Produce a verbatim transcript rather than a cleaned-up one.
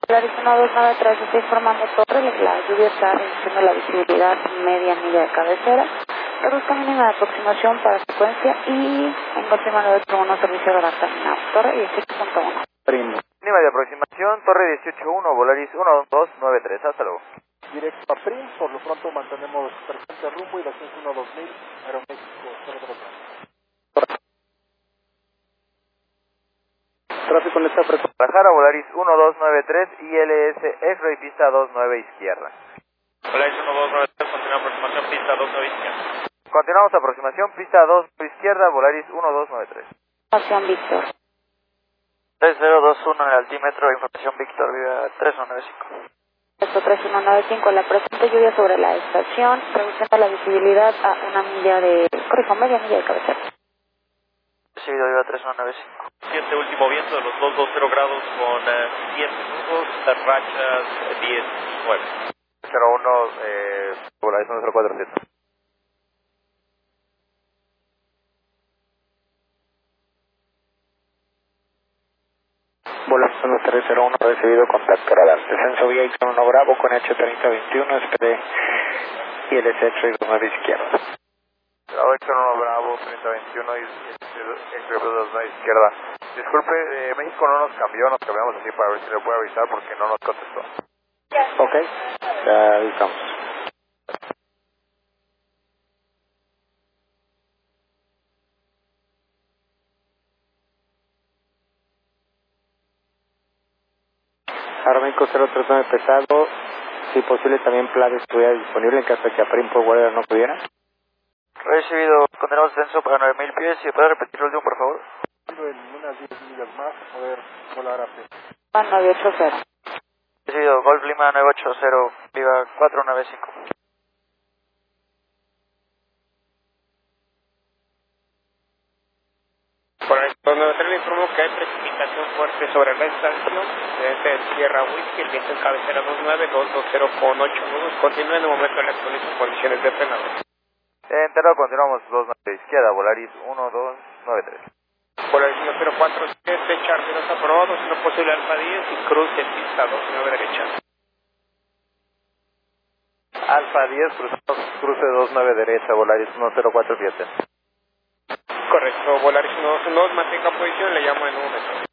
Polaris uno dos nueve tres, estoy informando Torre, la lluvia está reduciendo la visibilidad media milla de cabecera. Reduzca mínima de aproximación para secuencia y en continuación de uno servicio de la terminal. Torre dieciocho punto uno. Primo. Mínima de aproximación, Torre dieciocho punto uno, Volaris uno dos nueve tres, hasta luego. Directo a Prim, por lo pronto mantenemos presente rumbo y la ciento uno dos mil, Aeroméxico cero tres dos. Tráfico en esta frecuencia. Guadalajara, Volaris uno dos nueve tres, I L S X-Ray, pista dos nueve izquierda. Volaris uno dos nueve tres, continúa aproximación, pista dos nueve izquierda. Continuamos aproximación, pista dos nueve izquierda, Volaris uno dos nueve tres. Información Víctor. tres cero dos uno en el altímetro, información Víctor, viva tres uno nueve cinco. Esto tres uno nueve cinco, la presente lluvia sobre la estación, reduciendo la visibilidad a una milla de, corrijo, media milla de cabecera. Recibido, viva tres uno nueve cinco. siete último viento de los dos veinte grados con siete nudos, rachas diez nueve. cero uno, eh, Volaris uno cero cuatro siete. Volaris uno tres cero uno, recibido contacto radar. Descenso vía X uno Bravo con H treinta veintiuno, S P D y el S X dos nueve izquierda. Bravo X uno Bravo treinta veintiuno y X dos nueve izquierda. Disculpe, eh, México no nos cambió, nos cambiamos así para ver si le puede avisar porque no nos contestó. Ok, ya avisamos. Aeroméxico cero tres nueve pesado, si posible también Plat estuviera disponible en caso de que a Prim por guardia no pudiera. Recibido, continuamos descenso para nueve mil pies, si puede repetir el último por favor. En unas diez millas más, poder volar a Prim. nueve ocho cero. Recibido, Golf Lima nueve ocho cero, viva cuatro nueve cinco. Por el dos nueve tres le informo que hay precipitación fuerte sobre la estación desde Sierra Whisky, el viento en cabecera dos nueve dos dos cero con ocho nudos, continúa en el momento en las condiciones de frenado. Entero, continuamos dos nueve izquierda, Volaris uno dos nueve tres. Volaris uno cero cuatro siete, Charlie dos aprobado, si no posible Alfa diez y cruce pista dos nueve derecha. Alfa diez, cruzamos cruce dos nueve derecha, Volaris uno cero cuatro siete. Correcto, Volaris uno dos, mantenga posición, le llamo en un momento.